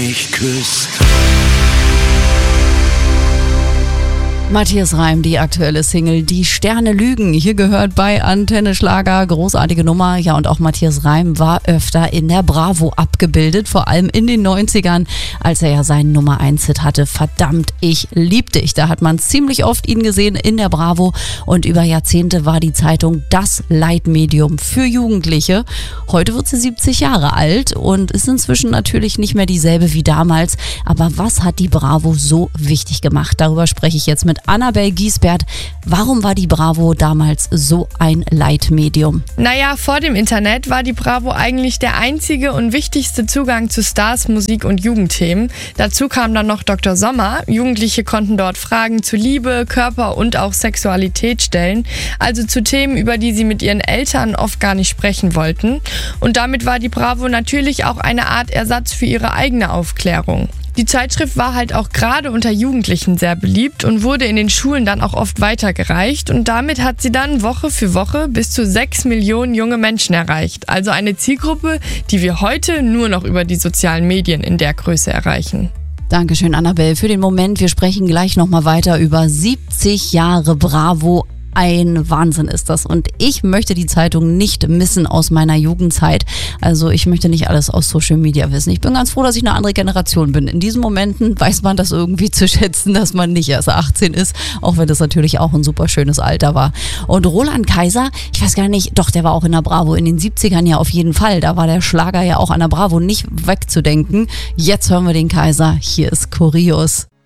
mich küsst. Matthias Reim, die aktuelle Single Die Sterne lügen. Hier gehört bei Antenne Schlager, großartige Nummer. Ja, und auch Matthias Reim war öfter in der Bravo abgebildet, vor allem in den 90ern, als er ja seinen Nummer 1-Hit hatte. Verdammt, ich lieb dich. Da hat man ziemlich oft ihn gesehen in der Bravo und über Jahrzehnte war die Zeitung das Leitmedium für Jugendliche. Heute wird sie 70 Jahre alt und ist inzwischen natürlich nicht mehr dieselbe wie damals. Aber was hat die Bravo so wichtig gemacht? Darüber spreche ich jetzt mit Annabel Giesbert. Warum war die Bravo damals so ein Leitmedium? Naja, vor dem Internet war die Bravo eigentlich der einzige und wichtigste Zugang zu Stars, Musik und Jugendthemen. Dazu kam dann noch Dr. Sommer. Jugendliche konnten dort Fragen zu Liebe, Körper und auch Sexualität stellen. Also zu Themen, über die sie mit ihren Eltern oft gar nicht sprechen wollten. Und damit war die Bravo natürlich auch eine Art Ersatz für ihre eigene Aufklärung. Die Zeitschrift war halt auch gerade unter Jugendlichen sehr beliebt und wurde in den Schulen dann auch oft weitergereicht. Und damit hat sie dann Woche für Woche bis zu 6 Millionen junge Menschen erreicht. Also eine Zielgruppe, die wir heute nur noch über die sozialen Medien in der Größe erreichen. Dankeschön, Annabel, für den Moment. Wir sprechen gleich nochmal weiter über 70 Jahre Bravo. Ein Wahnsinn ist das und ich möchte die Zeitung nicht missen aus meiner Jugendzeit. Also ich möchte nicht alles aus Social Media wissen. Ich bin ganz froh, dass ich eine andere Generation bin. In diesen Momenten weiß man das irgendwie zu schätzen, dass man nicht erst 18 ist, auch wenn das natürlich auch ein super schönes Alter war. Und Roland Kaiser, ich weiß gar nicht, doch, der war auch in der Bravo in den 70ern ja auf jeden Fall. Da war der Schlager ja auch an der Bravo nicht wegzudenken. Jetzt hören wir den Kaiser. Hier ist Kurios.